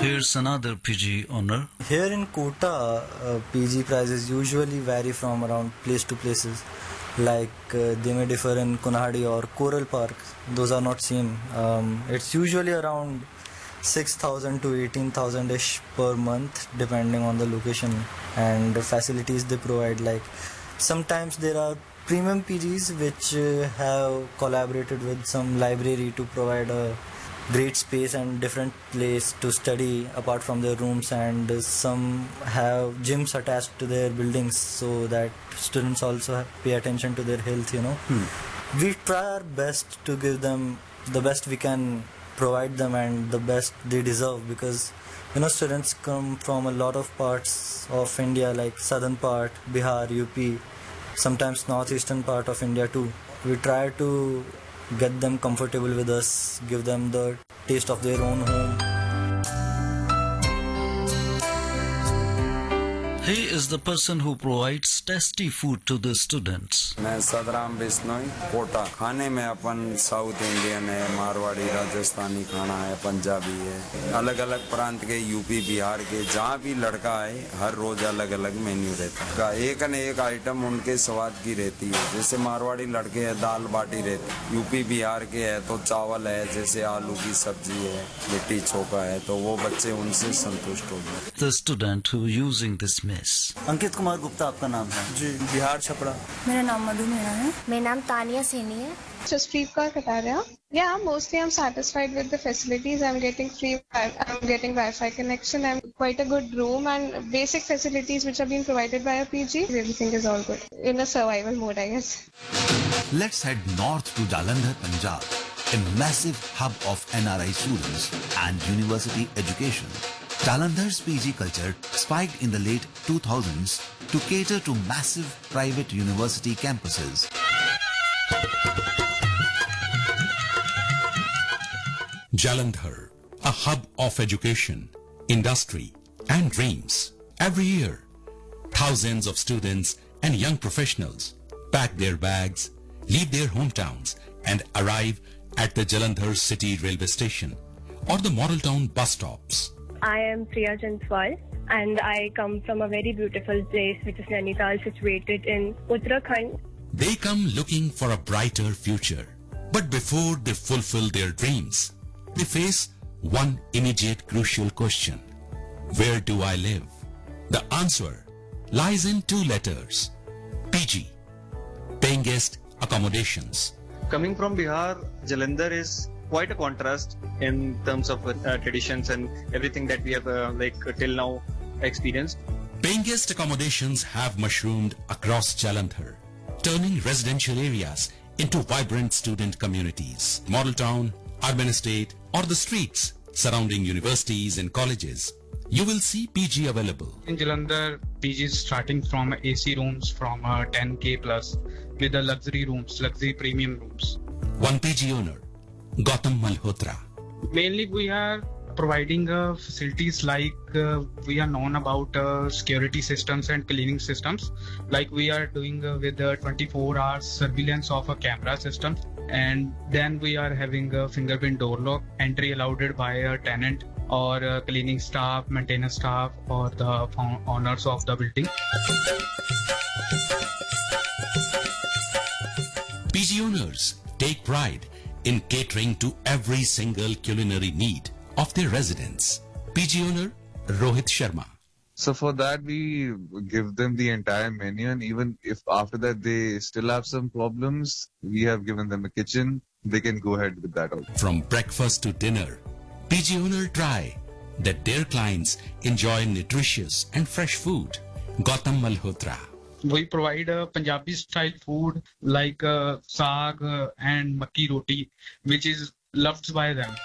Here's another PG owner. Here in Kota, PG prices usually vary from around place to places. Like they may differ in Kunahadi or Coral Park. Those are not same. It's usually around 6,000 to 18,000 ish per month, depending on the location and the facilities they provide. Like sometimes there are premium PGs which have collaborated with some library to provide a great space and different place to study apart from their rooms, and some have gyms attached to their buildings so that students also pay attention to their health. We try our best to give them the best we can provide them and the best they deserve, because students come from a lot of parts of India, like southern part, Bihar, UP, sometimes northeastern part of India too. We try to get them comfortable with us, give them the taste of their own home. He is the person who provides tasty food to the students. मैं सदराम बिश्नोई कोटा। खाने में अपन south Indian है, मारवाड़ी, राजस्थानी खाना है, पंजाबी है, अलग अलग प्रांत के, यूपी, बिहार के, जहाँ भी लड़का है हर रोज अलग अलग मेन्यू रहता है। एक न एक आइटम उनके स्वाद की रहती है। जैसे मारवाड़ी लड़के हैं दाल बाटी रहती, यूपी बिहार के है तो चावल है, जैसे आलू की सब्जी है, लिट्टी चोखा है, तो वो बच्चे उनसे संतुष्ट हो गए। The student who using this mess. Ankit Kumar Gupta आपका नाम है? जी, बिहार छपरा। मेरा नाम मधु मीणा है। मेरा नाम तानिया सैनी है। Jaspreet Kaur Kataria. Yeah, mostly I'm satisfied with the facilities. I'm getting Wi-Fi connection. I'm quite a good room and basic facilities which have been provided by a PG. Everything is all good. In a survival mode, I guess. Let's head north to Jalandhar, Punjab, a massive hub of NRI students and university education. Jalandhar's PG culture spiked in the late 2000s to cater to massive private university campuses. Jalandhar, a hub of education, industry and dreams. Every year, thousands of students and young professionals pack their bags, leave their hometowns and arrive at the Jalandhar City Railway Station or the Model Town bus stops. I am Priya Janswal and I come from a very beautiful place which is Nainital, situated in Uttarakhand. They come looking for a brighter future. But before they fulfill their dreams, they face one immediate crucial question. Where do I live? The answer lies in two letters. PG, paying guest accommodations. Coming from Bihar, Jalandhar is quite a contrast in terms of traditions and everything that we have till now experienced. Paying guest accommodations have mushroomed across Jalandhar, turning residential areas into vibrant student communities. Model town, urban estate, or the streets surrounding universities and colleges, you will see PG available. In Jalandhar, PG is starting from AC rooms from 10K plus with the luxury rooms, luxury premium rooms. One PG owner, Gautam Malhotra. Mainly we are providing facilities like we are known about security systems and cleaning systems. Like we are doing with 24 hours surveillance of a camera system, and then we are having a fingerprint door lock, entry allowed by a tenant or cleaning staff, maintenance staff, or the owners of the building. PG owners take pride in catering to every single culinary need of their residents. PG owner Rohit Sharma. So for that we give them the entire menu, and even if after that they still have some problems, we have given them a kitchen. They can go ahead with that also. From breakfast to dinner, PG owner try that their clients enjoy nutritious and fresh food. Gautam Malhotra. We provide Punjabi style food like saag and makki roti, which is loved by them.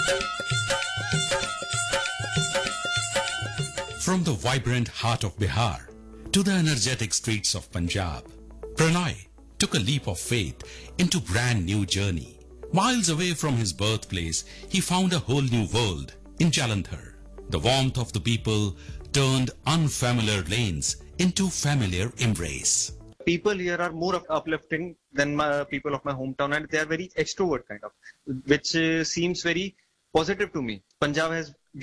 From the vibrant heart of Bihar to the energetic streets of Punjab, Pranay took a leap of faith into brand new journey. Miles away from his birthplace, he found a whole new world in Jalandhar. The warmth of the people turned unfamiliar lanes into familiar embrace. People here are more uplifting than people of my hometown, and they are very extrovert kind of, which seems very positive to me. Punjab has